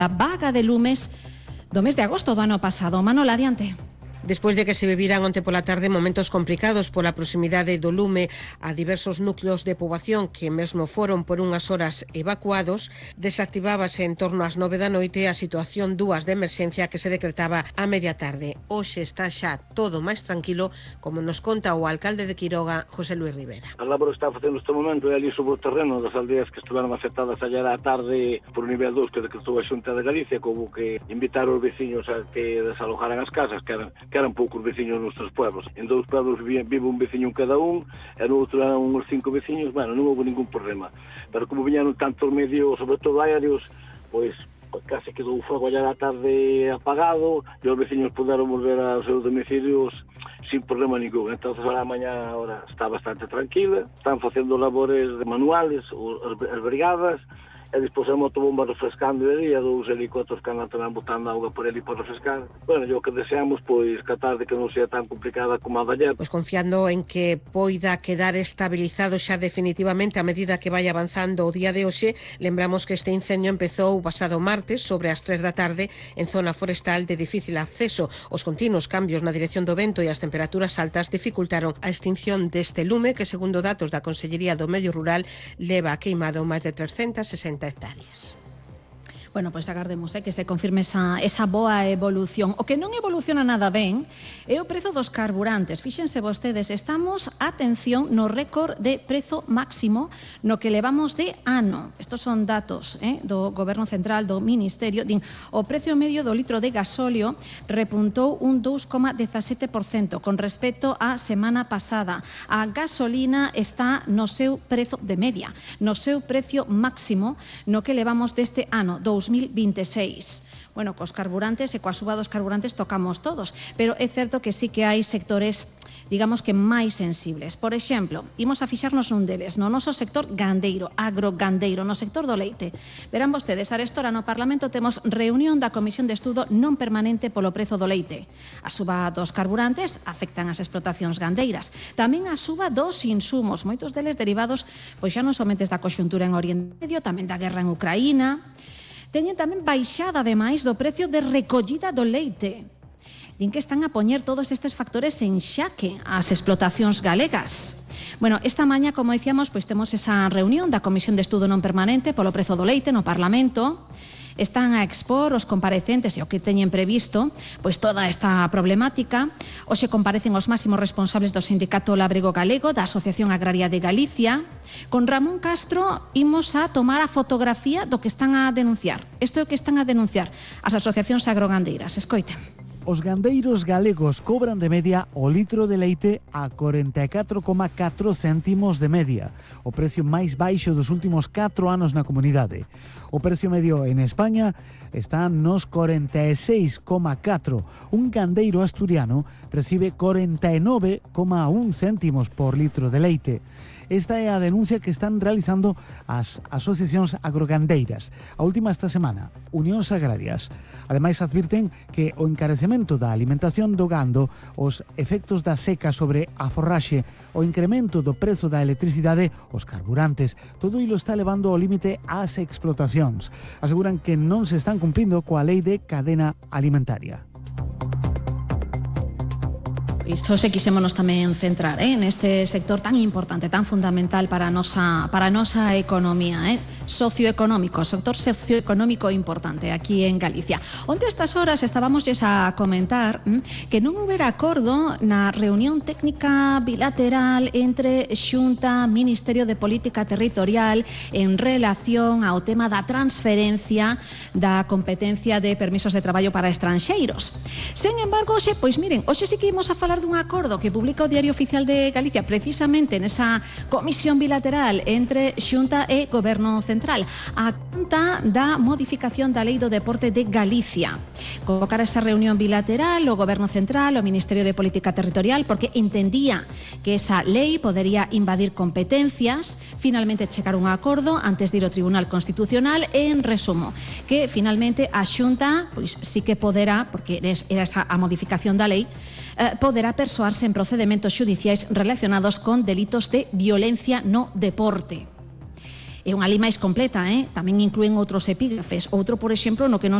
a vaga de lumes do mes de agosto do ano pasado. Manol, adiante. Despois de que se viviran onte pola tarde momentos complicados pola proximidade do lume a diversos núcleos de poboación que mesmo foron por unhas horas evacuados, desactivábase en torno ás 9 da noite a situación 2 de emerxencia que se decretaba a media tarde. Hoxe está xa todo máis tranquilo, como nos conta o alcalde de Quiroga, José Luis Rivera. A labor está facendo este momento é ali sobre o terreno das aldeas que estiveron afectadas ayer á tarde por nivel 2 que decretou a Xunta de Galicia, como que invitar os veciños a que desalojaran as casas, que eran poucos veciños nos tres pueblos. En 2 pueblos vive un veciño en cada un, e no outro eran uns 5 veciños. Bueno, non houve ningún problema. Pero como viñeron tantos medios, sobre todo aéreos, pois case quedou o fogo allá da tarde apagado e os veciños puderon volver aos seus domicilios sin problema ningún. Entonces a mañá ahora está bastante tranquila, están facendo labores manuales, as brigadas, e despois a motobomba refrescando de día, 2 helicópteros que andan tamén botando auga por ali para refrescar. Bueno, yo que deseamos, pois, que a tarde que non sea tan complicada como a de ayer. Pois confiando en que poida quedar estabilizado xa definitivamente a medida que vai avanzando o día de hoxe, lembramos que este incendio empezou o pasado martes sobre as 3 da tarde en zona forestal de difícil acceso. Os continuos cambios na dirección do vento e as temperaturas altas dificultaron a extinción deste lume que, segundo datos da Consellería do Medio Rural, leva queimado máis de 360 hectáreas. Bueno, pois agardemos que se confirme esa boa evolución. O que non evoluciona nada ben é o prezo dos carburantes. Fíxense vostedes, estamos, atención, no récord de prezo máximo no que levamos de ano. Estos son datos do Goberno Central, do Ministerio. Din, o precio medio do litro de gasóleo repuntou un 2,17% con respecto á semana pasada. A gasolina está no seu prezo de media, no seu precio máximo no que levamos deste ano, 2026. Bueno, cos carburantes e coa suba dos carburantes tocamos todos, pero é certo que sí que hai sectores, digamos que máis sensibles. Por exemplo, imos a fixarnos nun deles, no noso sector gandeiro, agrogandeiro, no sector do leite. Verán vostedes, arestora no Parlamento temos reunión da Comisión de Estudo non permanente polo prezo do leite. A suba dos carburantes afectan as explotacións gandeiras. Tamén a suba dos insumos, moitos deles derivados pois xa non somente da conxuntura en Oriente Medio, tamén da guerra en Ucraína. Teñen tamén baixada, ademais, do precio de recollida do leite. Din que están a poñer todos estes factores en xaque ás explotacións galegas. Bueno, esta mañá, como dicíamos, pois temos esa reunión da Comisión de Estudo non permanente polo prezo do leite no Parlamento. Están a expor os comparecentes e o que teñen previsto pois toda esta problemática. Hoxe comparecen os máximos responsables do Sindicato Lábrego Galego, da Asociación Agraria de Galicia. Con Ramón Castro imos a tomar a fotografía do que están a denunciar. Isto é o que están a denunciar as asociacións agrogandeiras. Escoiten. Os gandeiros galegos cobran de media o litro de leite a 44,4 céntimos de media, o precio máis baixo dos últimos 4 anos na comunidade. O precio medio en España está nos 46,4. Un gandeiro asturiano recibe 49,1 céntimos por litro de leite. Esta é a denuncia que están realizando as asociacións agrogandeiras. A última esta semana, Unións Agrarias. Ademais, advirten que o encarecemento da alimentación do gando, os efectos da seca sobre a forraxe, o incremento do prezo da electricidade, os carburantes, todo ilo está levando ao límite ás explotacións. Aseguran que non se están cumprindo coa lei de cadena alimentaria. Iso se quisémonos tamén centrar neste sector tan importante, tan fundamental para a nosa economía, socioeconómico, sector socioeconómico importante aquí en Galicia. Onde estas horas estábamos a comentar que non houbera acordo na reunión técnica bilateral entre Xunta, Ministerio de Política Territorial en relación ao tema da transferencia da competencia de permisos de traballo para estranxeiros. Sen embargo, hoxe, pois miren, hoxe sí que imos a falar dun acordo que publica o Diario Oficial de Galicia precisamente nesa comisión bilateral entre Xunta e Goberno Central a conta da modificación da Lei do Deporte de Galicia. Convocar esa reunión bilateral o Goberno Central, o Ministerio de Política Territorial, porque entendía que esa lei podería invadir competencias, finalmente chegar un acordo antes de ir ao Tribunal Constitucional e, en resumo, que finalmente a Xunta pois sí que poderá, porque era esa a modificación da lei, poderá persoarse en procedementos xudiciais relacionados con delitos de violencia no deporte. É unha lei máis completa, tamén inclúen outros epígrafes. Outro, por exemplo, no que non